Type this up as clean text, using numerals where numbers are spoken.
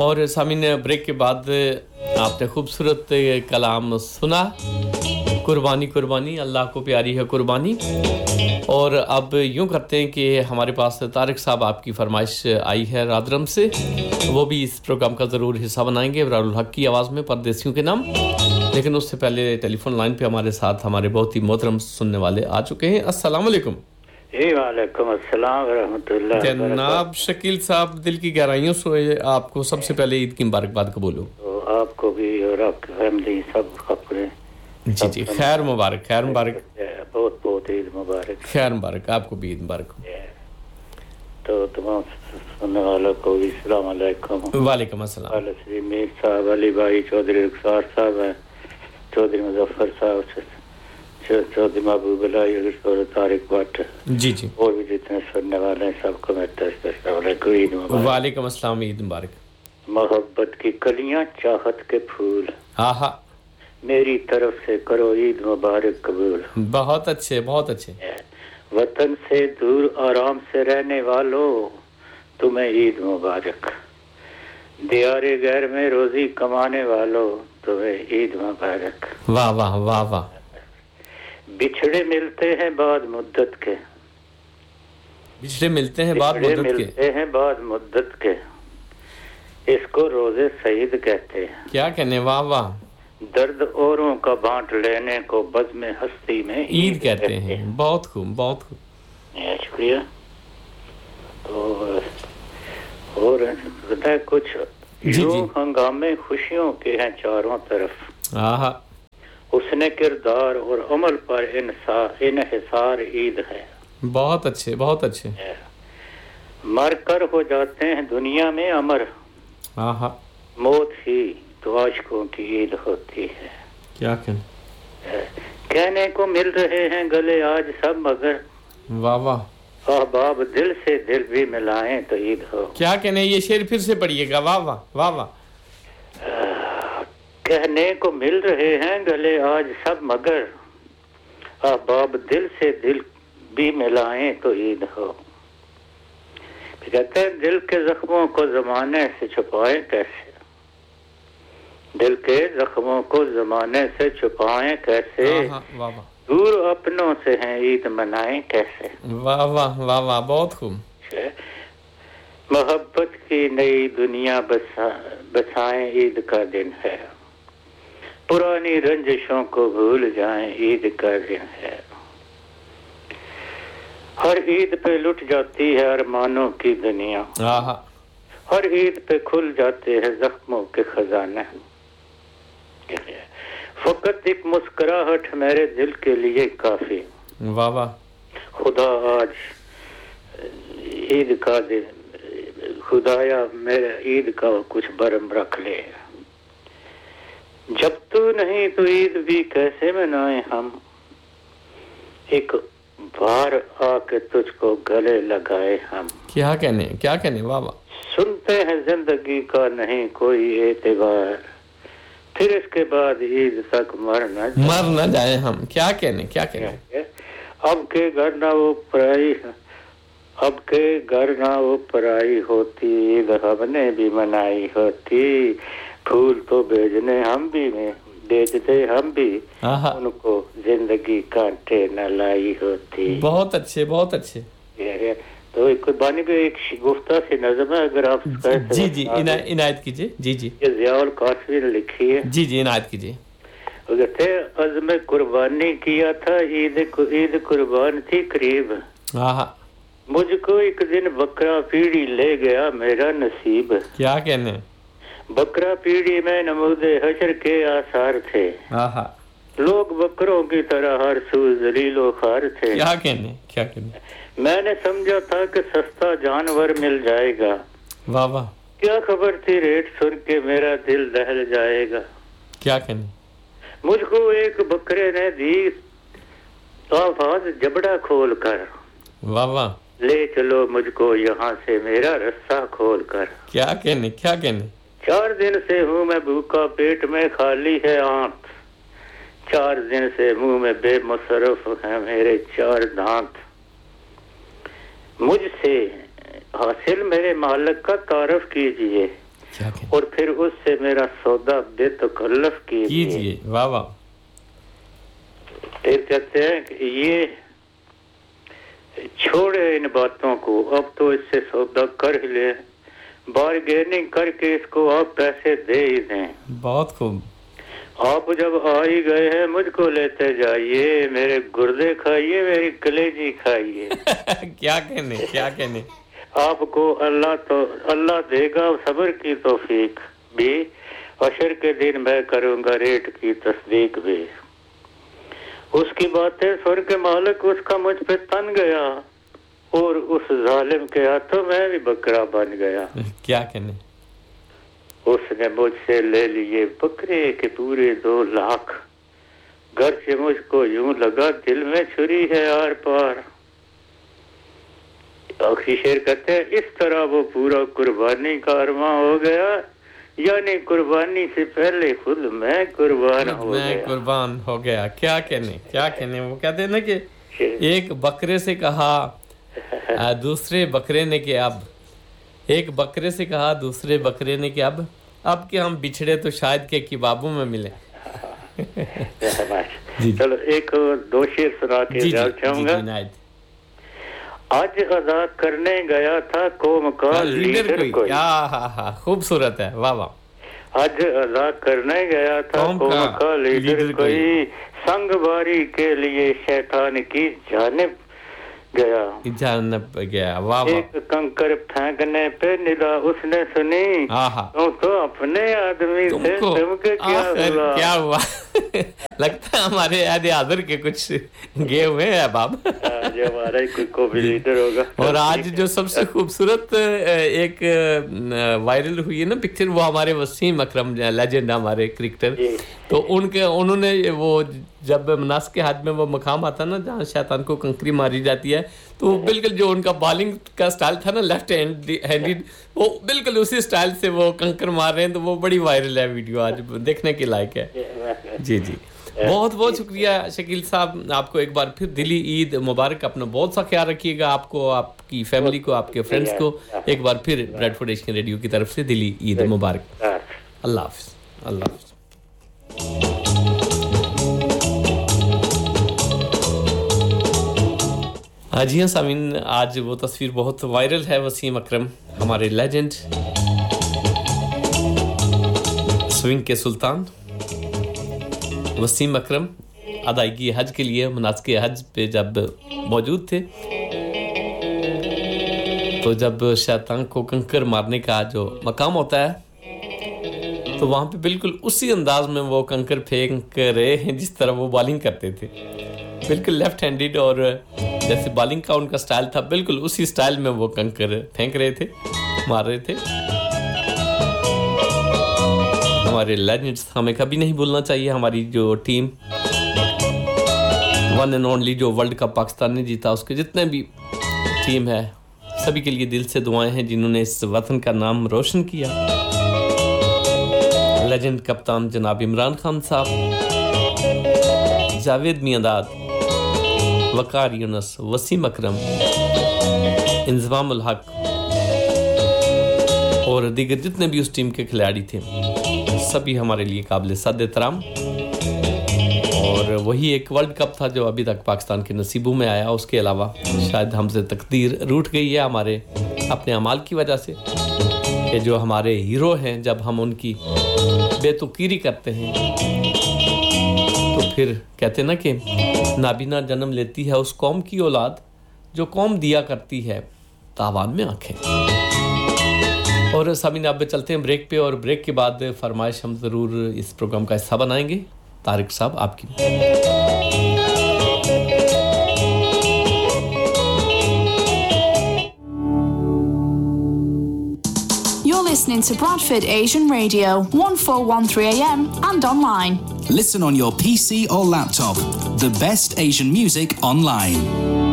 और सामीन ब्रेक के बाद आपने खूबसूरत कलाम सुना कुर्बानी कुर्बानी अल्लाह को प्यारी है कुर्बानी और अब यूं करते हैं कि हमारे पास तारिक साहब आपकी फरमाइश आई है रादरम से वो भी इस प्रोग्राम का ज़रूर हिस्सा बनाएंगे इब्रारुल हक की आवाज़ में परदेसियों के नाम लेकिन उससे पहले टेलीफोन लाइन पे हमारे साथ हमारे बहुत ही मोहतरम सुनने वाले आ चुके हैं अस्सलाम वालेकुम वालेकुम अस्सलाम व रहमतुल्लाह जनाब शकील साहब दिल की गहराइयों से आपको सबसे पहले ईद की मुबारकबाद कबूल हो तो आपको भी और आपकी फैमिली सब अपने जी जी खैर मुबारक बहुत बहुत ईद मुबारक खैर मुबारक आपको भी ईद मुबारक तो तमाम सुनने वालों को भी अस्सलाम वालेकुम वालेकुम अस्सलाम श्री मीर साहब अली भाई चौधरी रुखसार साहब चौधरी मुजफ्फर साहब चौधरी महबूब अलाई और तारिक भट्ट जी जी और भी जितने सुनने वाले हैं सबको मैं वालेकुम अस्सलाम ईद मुबारक मोहब्बत की कलियां चाहत के फूल आहा मेरी तरफ से करो ईद मुबारक कबूल बहुत अच्छे वतन से दूर आराम से रहने वालों तुम्हें ईद मुबारक दियारे घर में रोजी कमाने वालों तुम्हें ईद मुबारक वाह वाह वाह वाह बिछड़े मिलते हैं बाद मुद्दत के बाद मुद्दत के इसको रोजे सईद कहते हैं क्या कहने वाह वाह दर्द औरों का बांट लेने को बज़्म हस्ती में ईद कहते हैं बहुत खूब शुक्रिया और बताए कुछ यूं हंगामे खुशियों के हैं चारों तरफ आहा उसने किरदार और अमल पर इन्हिसार ईद है बहुत अच्छे मर कर हो जाते हैं दुनिया में अमर आहा मौत ही तो आशिकों की ईद होती है क्या कहने को मिल रहे हैं गले आज सब मगर वाह वाह अहबाब दिल से दिल भी मिलाएं तो ईद हो क्या कहने ये शेर फिर से पढ़िएगा वाह वाह वाह वाह कहने को मिल रहे हैं गले आज सब मगर अहबाब दिल से दिल भी मिलाएं तो ईद हो कहते हैं दिल के जख्मों को जमाने से छुपाएं कैसे दिल के जख्मों को जमाने से छुपाएं कैसे दूर अपनों से हैं ईद मनाएं कैसे वाह वाह वाह वाह बहुत खूब मोहब्बत की नई दुनिया बसाएं ईद का दिन है पुरानी रंजिशों को भूल जाएं ईद का दिन है हर ईद पे लुट जाती है अरमानों की दुनिया हर ईद पे खुल जाते हैं जख्मों के खजाने फकत एक मुस्कुराहट मेरे दिल के लिए काफी वाह वाह खुदा आज ईद का दिन खुदाया मेरे ईद का कुछ बरम रख ले जब तू नहीं तो ईद भी कैसे मनाए हम एक बार आके तुझको गले लगाए हम क्या कहने वाह वाह सुनते हैं जिंदगी का नहीं कोई एतबार फिर इसके बाद ईद तक मर न जाए हम क्या कहने अब के घर ना वो पराई होती ईद हमने भी मनाई होती फूल तो भेजने हम भी भेजते हम भी उनको जिंदगी कांटे न लाई होती बहुत अच्छे तो एक बानी पे एक गुफ्ता सी नज़म है अगर आप जी इनायत कीजिए जी ये ज़ियाउल कासमी ने लिखी है जी इनायत कीजिए कहते अज़्म कुर्बानी किया था ईद कुर्बान थी करीब मुझको एक दिन बकरा पीढ़ी ले गया मेरा नसीब क्या कहने बकरा पीढ़ी में नमूदे हशर के आसार थे लोग बकरों की तरह हर सू जलीलो खार थे क्या कहने मैंने समझा था कि सस्ता जानवर मिल जाएगा वाह वाह क्या खबर थी रेट सुन के मेरा दिल दहल जाएगा क्या कहने मुझको एक बकरे ने दी आवाज जबड़ा खोल कर वाह वाह ले चलो मुझको यहाँ से मेरा रस्सा खोल कर क्या कहने 4 दिन से हूँ मैं भूखा पेट में खाली है आंत 4 दिन से मुंह में बेमुसरफ है मेरे 4 दांत मुझसे हासिल मेरे मालिक का तारफ कीजिए और फिर उससे मेरा सौदा बेतकल्लफ कीजिए। वाह वाह। फिर कहते हैं कि ये छोड़े इन बातों को, अब तो इससे सौदा कर ही ले, बारगेनिंग करके इसको आप पैसे दे ही दें। बहुत खूब। आप जब आ ही गए हैं मुझको लेते जाइए, मेरे गुर्दे खाइए, मेरी कलेजी खाइए। क्या कहने आपको अल्लाह देगा सब्र की तौफीक भी, हशर के दिन मैं करूंगा रेट की तस्दीक भी। उसकी बातें सुन के मालिक उसका मुझ पे तन गया और उस जालिम के हाथों में भी बकरा बन गया। क्या कहने। उसने मुझसे ले लिए बकरे के पूरे 2 लाख, घर से मुझको यूं लगा दिल में छुरी है आर पार। आखिरी शेर कहते हैं इस तरह वो पूरा कुर्बानी का अरमा हो गया, यानी कुर्बानी से पहले खुद मैं कुर्बान हो गया। क्या कहने वो कहते हैं ना कि एक बकरे से कहा दूसरे बकरे ने कि एक बकरे से कहा दूसरे बकरे ने कि अब के हम बिछड़े तो शायद के किबाबों में मिले। चलो एक 2 शेर सुना के चाहूंगा। आज अदा करने गया था कौम का लीडर कोई। खूबसूरत है। वाह वाह। आज अदा करने गया था कौम का लीडर कोई, संगवारी के लिए शैतान की जानिब गया। वाह। एक कंकर फेंकने पे निदा उसने सुनी, तो अपने आदमी से तुमके क्या हुआ। लगता है हमारे याद आदर के कुछ गे हुए हैं बाब। जो हमारा को भी लीडर होगा। और आज जो सबसे खूबसूरत एक वायरल हुई है ना पिक्चर, वो हमारे वसीम अकरम लेजेंड हमारे क्रिकेटर, तो उन्होंने वो जब मनास के हाथ में वो मकाम आता ना जहाँ शैतान को कंकरी मारी जाती है, तो बिल्कुल जो उनका बॉलिंग का स्टाइल था ना लेफ्ट हैंडेड, वो बिल्कुल उसी स्टाइल से वो कंकर मार रहे हैं। तो वो बड़ी वायरल है वीडियो, आज देखने के लायक है। जी बहुत बहुत शुक्रिया शकील साहब, आपको एक बार फिर दिली ईद मुबारक। अपना बहुत सा ख्याल रखिएगा, आपको, आपकी फैमिली को, आपके फ्रेंड्स को एक बार फिर ब्रेडफोर्ड एशियन रेडियो की तरफ से दिली ईद मुबारक। अल्लाह हाफिज। अल्लाह हाफिज। जी हाँ सामीन, आज वो तस्वीर बहुत वायरल है। वसीम अकरम हमारे लेजेंड, स्विंग के सुल्तान वसीम अकरम अदायगी हज के लिए मनासिक हज पे जब मौजूद थे, तो जब शैतान को कंकर मारने का जो मकाम होता है, तो वहाँ पे बिल्कुल उसी अंदाज में वो कंकर फेंक रहे हैं जिस तरह वो बॉलिंग करते थे। बिल्कुल लेफ्ट हैंडेड, और जैसे बॉलिंग का उनका स्टाइल था बिल्कुल उसी स्टाइल में वो कंकर फेंक रहे थे, मार रहे थे। हमारे लेजेंड्स हमें कभी नहीं भूलना चाहिए। हमारी जो टीम वन एंड ओनली जो वर्ल्ड कप पाकिस्तान ने जीता, उसके जितने भी टीम है सभी के लिए दिल से दुआएं हैं जिन्होंने इस वतन का नाम रोशन किया। लेजेंड कप्तान जनाब इमरान खान साहब, जावेद मियांदाद, वकार यूनुस, वसीम अकरम, इंजमाम उल हक और दीगर जितने भी उस टीम के खिलाड़ी थे, सभी हमारे लिए काबिल सद एहतराम। और वही एक वर्ल्ड कप था जो अभी तक पाकिस्तान के नसीबों में आया। उसके अलावा शायद हमसे तकदीर रूठ गई है हमारे अपने अमाल की वजह से, कि जो हमारे हीरो हैं जब हम उनकी बेतुकीरी करते हैं तो फिर कहते हैं ना कि नाबीना जन्म लेती है उस कौम की औलाद जो कौम दिया करती है तावान में आंखें। और सामीन अब चलते हैं ब्रेक पे, और ब्रेक के बाद फरमाइश हम ज़रूर इस प्रोग्राम का हिस्सा बनाएंगे। तारिक साहब आपकी। You're listening to Bradford Asian Radio, 1413 AM and online. Listen on your PC or laptop. The best Asian music online.